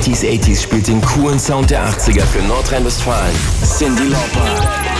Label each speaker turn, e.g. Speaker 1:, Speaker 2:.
Speaker 1: 90s, 80s spielt den coolen Sound der 80er für Nordrhein-Westfalen. Cyndi Lauper.